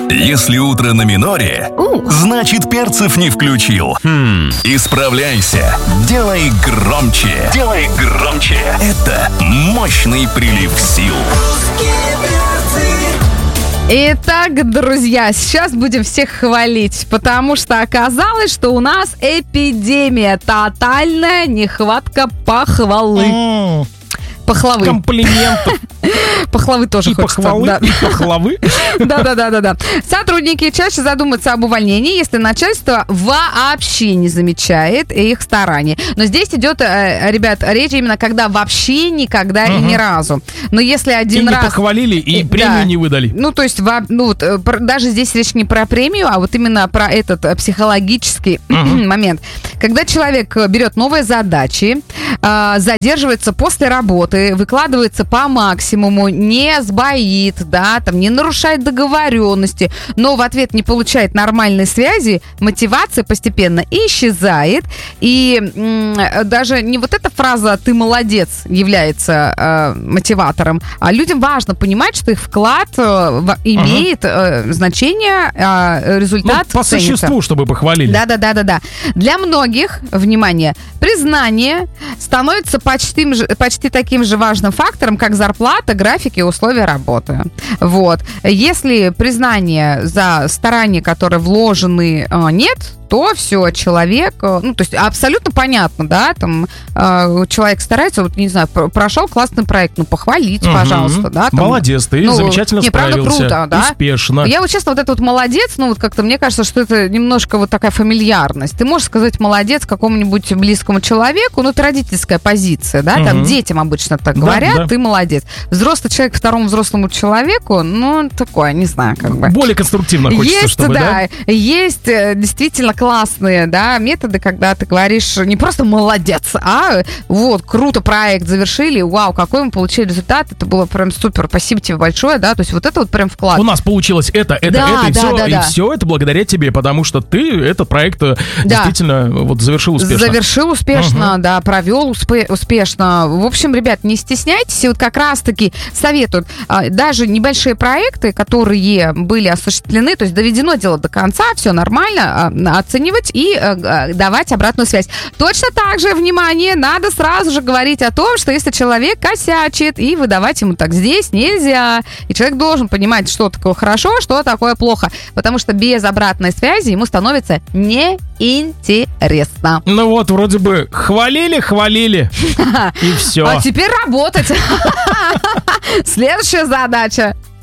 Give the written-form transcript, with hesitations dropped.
Если утро на миноре, значит перцев не включил. Исправляйся. Делай громче. Делай громче. Это мощный прилив сил. Итак, друзья, сейчас будем всех хвалить, потому что оказалось, что у нас эпидемия, тотальная нехватка похвалы. Пахлавы. Комплиментов. Пахлавы тоже хочется. Да. И пахлавы. Да. Сотрудники чаще задумаются об увольнении, если начальство вообще не замечает их стараний. Но здесь идет, ребят, речь именно когда вообще никогда и ни разу. Но если один раз... И не похвалили, и премию не выдали. Ну, то есть, даже здесь речь не про премию, а вот именно про этот психологический момент. Когда человек берет новые задачи, задерживается после работы, выкладывается по максимуму, не сбоит, да, там, не нарушает договоренности, но в ответ не получает нормальной связи, мотивация постепенно исчезает. И даже не вот эта фраза «ты молодец» является мотиватором, а людям важно понимать, что их вклад имеет значение, результат по ценится. существу, чтобы похвалили. Да. Для многих, внимание, признание становится почти таким же важным фактором, как зарплата, графики и условия работы. Вот. Если признания за старания, которые вложены, нет, то все, человек, то есть абсолютно понятно, да, там человек старается, вот, не знаю, прошел классный проект, похвалите, пожалуйста, да. Там, молодец, ты замечательно справился, круто, да? успешно. Я вот честно, вот это вот молодец, как-то мне кажется, что это немножко вот такая фамильярность. Ты можешь сказать молодец какому-нибудь близкому человеку, это родительская позиция, да, там детям обычно так говорят, ты молодец. Взрослый человек второму взрослому человеку, такое, не знаю, как бы. Более конструктивно хочется, есть, чтобы, да? Есть действительно классные, да, методы, когда ты говоришь не просто молодец, а вот, круто проект завершили, вау, какой мы получили результат, это было прям супер, спасибо тебе большое, да, то есть вот это вот прям вклад. У нас получилось это, и все это благодаря тебе, потому что ты этот проект действительно вот завершил успешно. Завершил успешно, да, провел успешно. В общем, ребят, не стесняйтесь, и вот как раз-таки советуют даже небольшие проекты, которые были осуществлены, то есть доведено дело до конца, все нормально, оценивать и давать обратную связь. Точно так же, внимание, надо сразу же говорить о том, что если человек косячит, и выдавать ему так здесь нельзя. И человек должен понимать, что такое хорошо, что такое плохо. Потому что без обратной связи ему становится неинтересно. Ну вот, вроде бы хвалили, и все. А теперь работать. Следующая задача.